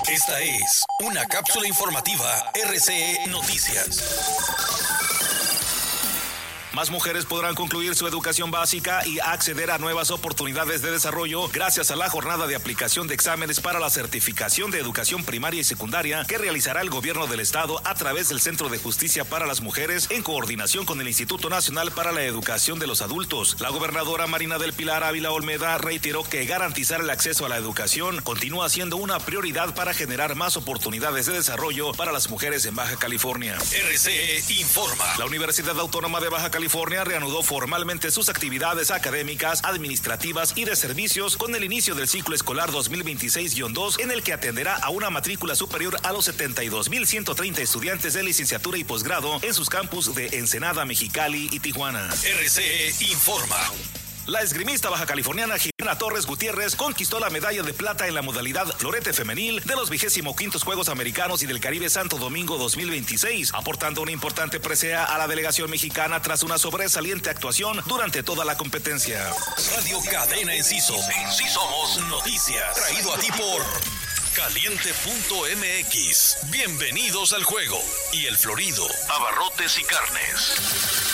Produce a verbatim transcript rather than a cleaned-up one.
Esta es una cápsula informativa R C E Noticias. Más mujeres podrán concluir su educación básica y acceder a nuevas oportunidades de desarrollo gracias a la jornada de aplicación de exámenes para la certificación de educación primaria y secundaria que realizará el gobierno del estado a través del Centro de Justicia para las Mujeres en coordinación con el Instituto Nacional para la Educación de los Adultos. La gobernadora Marina del Pilar Ávila Olmeda reiteró que garantizar el acceso a la educación continúa siendo una prioridad para generar más oportunidades de desarrollo para las mujeres en Baja California. R C E informa. La Universidad Autónoma de Baja California California reanudó formalmente sus actividades académicas, administrativas y de servicios con el inicio del ciclo escolar dos mil veintiséis guión dos, en el que atenderá a una matrícula superior a los setenta y dos mil ciento treinta estudiantes de licenciatura y posgrado en sus campus de Ensenada, Mexicali y Tijuana. R C E informa. La esgrimista baja californiana Jimena Torres Gutiérrez conquistó la medalla de plata en la modalidad florete femenil de los vigésimo quintos Juegos Americanos y del Caribe Santo Domingo dos mil veintiséis, aportando una importante presea a la delegación mexicana tras una sobresaliente actuación durante toda la competencia. Radio Cadena Enciso. En sí somos noticias. Traído a ti por Caliente punto M X. Bienvenidos al juego. Y El Florido, abarrotes y carnes.